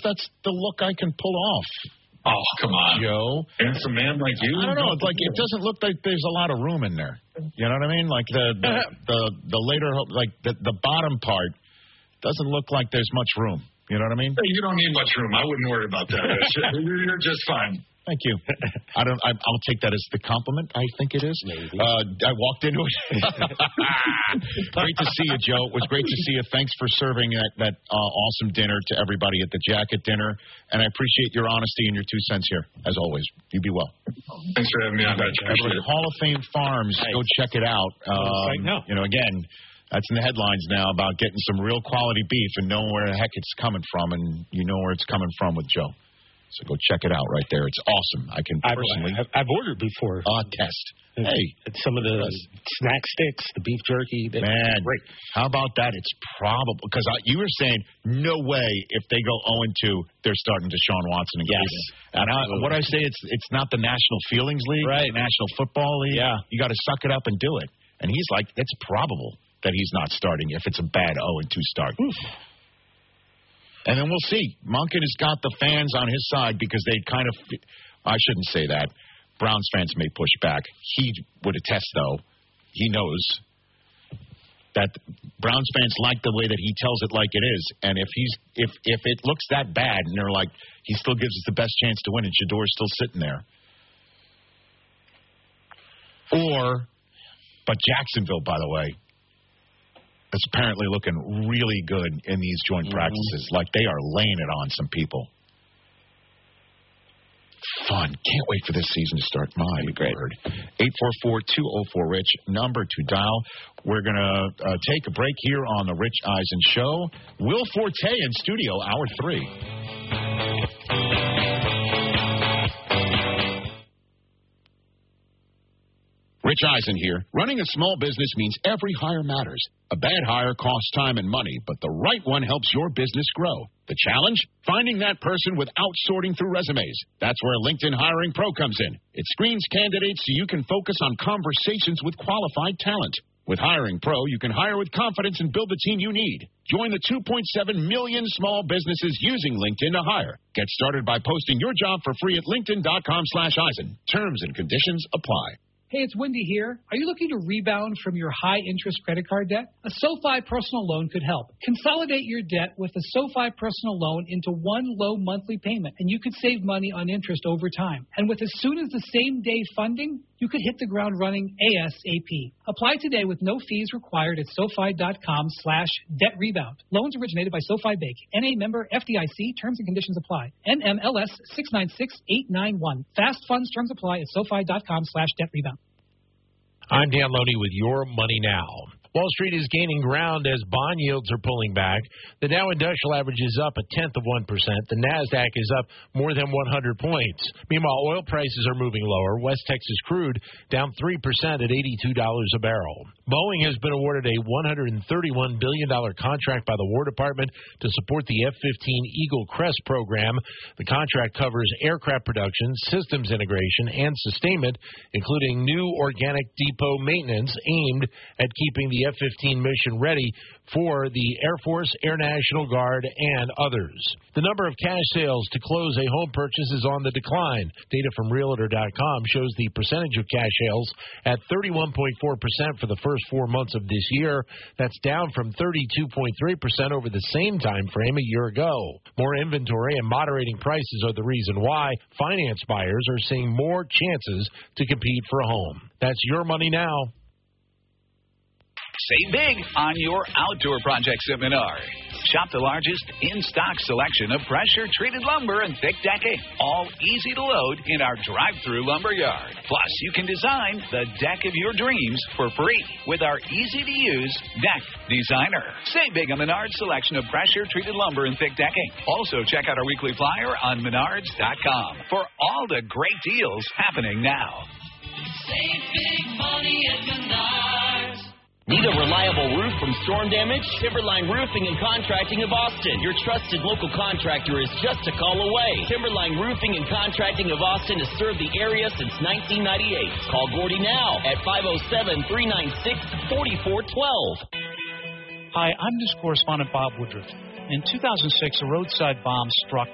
that's the look I can pull off. Oh, come on, Joe. Handsome man like you. I don't know. It's like it doesn't look like there's a lot of room in there. You know what I mean? Like the later, like the bottom part doesn't look like there's much room. You know what I mean? You don't need much room. I wouldn't worry about that. You're just fine. Thank you. I'll take that as the compliment. I think it is. I walked into it. Great to see you, Joe. It was great to see you. Thanks for serving that awesome dinner to everybody at the Jacket dinner. And I appreciate your honesty and your 2 cents here, as always. You be well. Thanks for having me on, Hall of Fame Farms. Nice. Go check it out. Right now. You know, again, that's in the headlines now about getting some real quality beef and knowing where the heck it's coming from, and you know where it's coming from with Joe. So go check it out right there. It's awesome. I can personally. I've ordered before. Test. Hey. Some of the snack sticks, the beef jerky. Man, great. How about that? It's probable. Because you were saying, no way if they go 0-2, they're starting Deshaun Watson and Cleveland. And what I say, it's not the National Feelings League. Right. The National Football League. Yeah. You got to suck it up and do it. And he's like, it's probable that he's not starting if it's a bad 0-2 start. Oof. And then we'll see. Monken has got the fans on his side because they kind of – I shouldn't say that. Browns fans may push back. He would attest, though. He knows that Browns fans like the way that he tells it like it is. And if it looks that bad and they're like, he still gives us the best chance to win and Shador's still sitting there. But Jacksonville, by the way, is apparently looking really good in these joint practices. Like they are laying it on some people. Fun. Can't wait for this season to start. My word. 844-204-RICH, number to dial. We're going to take a break here on the Rich Eisen Show. Will Forte in studio, hour 3. Rich Eisen here. Running a small business means every hire matters. A bad hire costs time and money, but the right one helps your business grow. The challenge? Finding that person without sorting through resumes. That's where LinkedIn Hiring Pro comes in. It screens candidates so you can focus on conversations with qualified talent. With Hiring Pro, you can hire with confidence and build the team you need. Join the 2.7 million small businesses using LinkedIn to hire. Get started by posting your job for free at linkedin.com/Eisen. Terms and conditions apply. Hey, it's Wendy here. Are you looking to rebound from your high-interest credit card debt? A SoFi personal loan could help. Consolidate your debt with a SoFi personal loan into one low monthly payment, and you could save money on interest over time. And with as soon as the same-day funding, you could hit the ground running ASAP. Apply today with no fees required at SoFi.com/debt-rebound. Loans originated by SoFi Bank. NA member FDIC. Terms and conditions apply. NMLS 696891. Fast funds terms apply at SoFi.com/debt-rebound. I'm Dan Loney with Your Money Now. Wall Street is gaining ground as bond yields are pulling back. The Dow Industrial Average is up 0.1%. The NASDAQ is up more than 100 points. Meanwhile, oil prices are moving lower. West Texas crude down 3% at $82 a barrel. Boeing has been awarded a $131 billion contract by the War Department to support the F-15 Eagle Crest program. The contract covers aircraft production, systems integration, and sustainment, including new organic depot maintenance aimed at keeping the F-15 mission ready for the Air Force, Air National Guard, and others. The number of cash sales to close a home purchase is on the decline. Data from Realtor.com shows the percentage of cash sales at 31.4% for the first 4 months of this year. That's down from 32.3% over the same time frame a year ago. More inventory and moderating prices are the reason why finance buyers are seeing more chances to compete for a home. That's Your Money Now. Save big on your outdoor projects at Menard. Shop the largest in-stock selection of pressure-treated lumber and thick decking, all easy to load in our drive-through lumber yard. Plus, you can design the deck of your dreams for free with our easy-to-use Deck Designer. Save big on Menard's selection of pressure-treated lumber and thick decking. Also, check out our weekly flyer on menards.com for all the great deals happening now. Save big money at Menards. Need a reliable roof from storm damage? Timberline Roofing and Contracting of Austin. Your trusted local contractor is just a call away. Timberline Roofing and Contracting of Austin has served the area since 1998. Call Gordy now at 507-396-4412. Hi, I'm news correspondent Bob Woodruff. In 2006, a roadside bomb struck